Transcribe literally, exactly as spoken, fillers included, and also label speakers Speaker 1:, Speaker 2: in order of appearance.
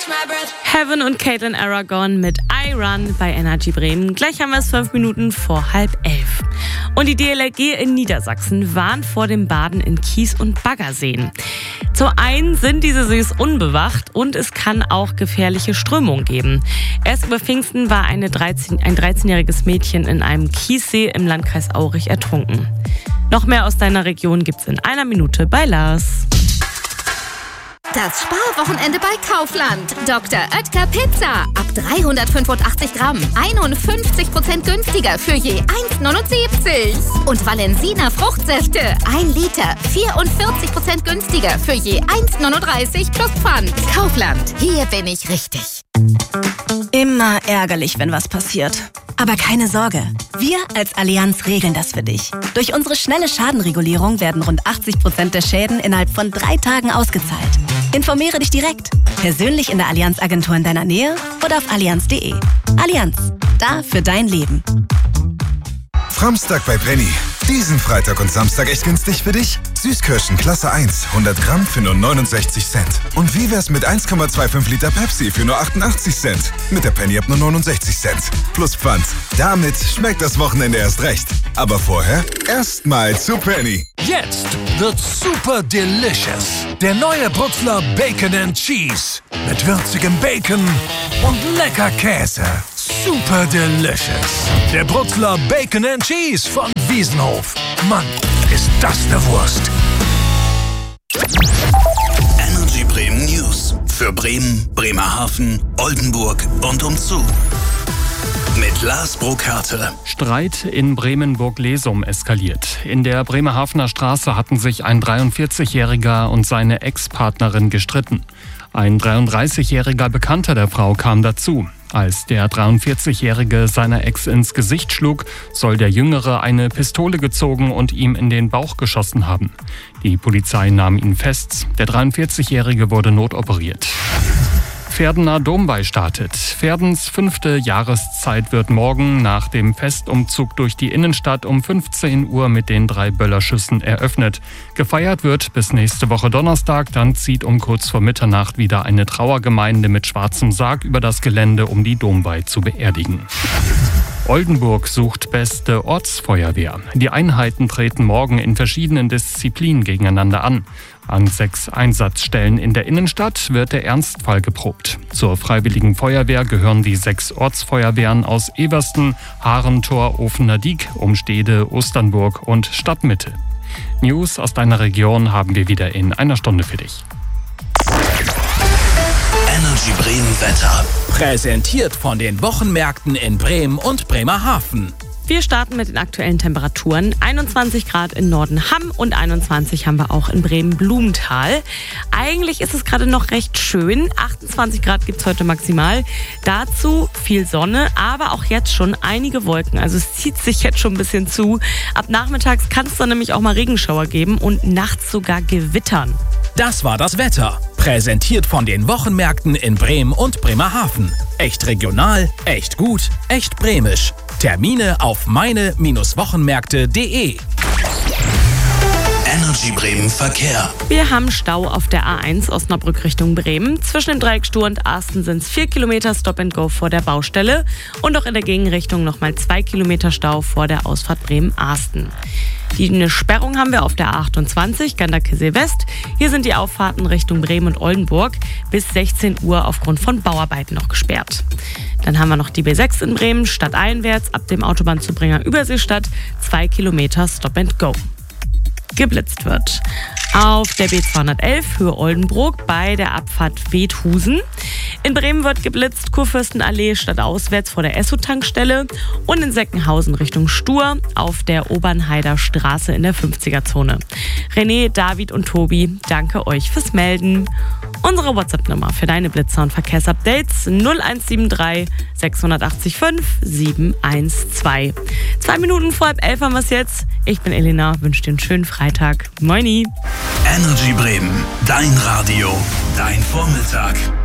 Speaker 1: Heaven und Caitlin Aragon mit I Run bei Energy Bremen. Gleich haben wir es fünf Minuten vor halb elf. Und die D L R G in Niedersachsen warnt vor dem Baden in Kies- und Baggerseen. Zum einen sind diese Sees unbewacht und es kann auch gefährliche Strömungen geben. Erst über Pfingsten war eine dreizehn, ein dreizehnjähriges Mädchen in einem Kiessee im Landkreis Aurich ertrunken. Noch mehr aus deiner Region gibt's in einer Minute bei Lars.
Speaker 2: Das Sparwochenende bei Kaufland. Doktor Oetker Pizza. Ab dreihundertfünfundachtzig Gramm. einundfünfzig Prozent günstiger für je eins neunundsiebzig. Und Valensina Fruchtsäfte. ein Liter. vierundvierzig Prozent günstiger für je eins neununddreißig plus Pfand. Kaufland. Hier bin ich richtig.
Speaker 3: Immer ärgerlich, wenn was passiert. Aber keine Sorge, wir als Allianz regeln das für dich. Durch unsere schnelle Schadenregulierung werden rund achtzig Prozent der Schäden innerhalb von drei Tagen ausgezahlt. Informiere dich direkt, persönlich in der Allianz-Agentur in deiner Nähe oder auf allianz punkt de. Allianz, da für dein Leben.
Speaker 4: Framstag bei Penny. Diesen Freitag und Samstag echt günstig für dich? Süßkirschen Klasse eins, hundert Gramm für nur neunundsechzig Cent. Und wie wär's mit eins Komma fünfundzwanzig Liter Pepsi für nur achtundachtzig Cent? Mit der Penny ab nur neunundsechzig Cent. Plus Pfand. Damit schmeckt das Wochenende erst recht. Aber vorher erstmal zu Penny.
Speaker 5: Jetzt wird super delicious. Der neue Brutzler Bacon and Cheese. Mit würzigem Bacon und lecker Käse. Super delicious. Der Brutzler Bacon and Cheese von Wiesenhof. Mann, ist das eine Wurst.
Speaker 6: Energy Bremen News. Für Bremen, Bremerhaven, Oldenburg und umzu. Mit Lars Burkhardt.
Speaker 7: Streit in Bremen-Burg-Lesum eskaliert. In der Bremerhavener Straße hatten sich ein dreiundvierzigjähriger und seine Ex-Partnerin gestritten. Ein dreiunddreißigjähriger Bekannter der Frau kam dazu. Als der dreiundvierzigjährige seiner Ex ins Gesicht schlug, soll der Jüngere eine Pistole gezogen und ihm in den Bauch geschossen haben. Die Polizei nahm ihn fest. Der dreiundvierzigjährige wurde notoperiert. Verdener Domweih startet. Verdens fünfte Jahreszeit wird morgen nach dem Festumzug durch die Innenstadt um fünfzehn Uhr mit den drei Böllerschüssen eröffnet. Gefeiert wird bis nächste Woche Donnerstag, dann zieht um kurz vor Mitternacht wieder eine Trauergemeinde mit schwarzem Sarg über das Gelände, um die Domweih zu beerdigen. Oldenburg sucht beste Ortsfeuerwehr. Die Einheiten treten morgen in verschiedenen Disziplinen gegeneinander an. An sechs Einsatzstellen in der Innenstadt wird der Ernstfall geprobt. Zur Freiwilligen Feuerwehr gehören die sechs Ortsfeuerwehren aus Eversten, Harentor, Ofener-Diek, Umstede, Osternburg und Stadtmitte. News aus deiner Region haben wir wieder in einer Stunde für dich.
Speaker 6: Energy Bremen Wetter.
Speaker 5: Präsentiert von den Wochenmärkten in Bremen und Bremerhaven.
Speaker 1: Wir starten mit den aktuellen Temperaturen. einundzwanzig Grad in Nordenham und einundzwanzig haben wir auch in Bremen-Blumenthal. Eigentlich ist es gerade noch recht schön. achtundzwanzig Grad gibt es heute maximal. Dazu viel Sonne, aber auch jetzt schon einige Wolken. Also es zieht sich jetzt schon ein bisschen zu. Ab nachmittags kann es dann nämlich auch mal Regenschauer geben und nachts sogar Gewittern.
Speaker 5: Das war das Wetter. Präsentiert von den Wochenmärkten in Bremen und Bremerhaven. Echt regional, echt gut, echt bremisch. Termine auf meine Wochenmärkte punkt de.
Speaker 6: Energy Bremen Verkehr.
Speaker 1: Wir haben Stau auf der A eins Osnabrück Richtung Bremen. Zwischen dem Dreieck Stur und Arsten sind es vier Kilometer Stop and Go vor der Baustelle. Und auch in der Gegenrichtung nochmal zwei Kilometer Stau vor der Ausfahrt Bremen-Arsten. Die, eine Sperrung haben wir auf der A achtundzwanzig, Ganderkesee West. Hier sind die Auffahrten Richtung Bremen und Oldenburg bis sechzehn Uhr aufgrund von Bauarbeiten noch gesperrt. Dann haben wir noch die B sechs in Bremen, stadteinwärts, ab dem Autobahnzubringer Überseestadt, zwei Kilometer Stop and Go. Geblitzt wird. Auf der B zweihundertelf Höhe Oldenburg bei der Abfahrt Wethusen. In Bremen wird geblitzt, Kurfürstenallee stadtauswärts vor der Esso-Tankstelle und in Seckenhausen Richtung Stur auf der Obernheider Straße in der fünfziger-Zone. René, David und Tobi, danke euch fürs Melden. Unsere WhatsApp-Nummer für deine Blitzer- und Verkehrsupdates null eins sieben drei sechs acht fünf sieben eins zwei. Zwei Minuten vor halb elf haben wir es jetzt. Ich bin Elena, wünsche dir einen schönen Freitag. Moini!
Speaker 6: Energy Bremen, dein Radio, dein Vormittag.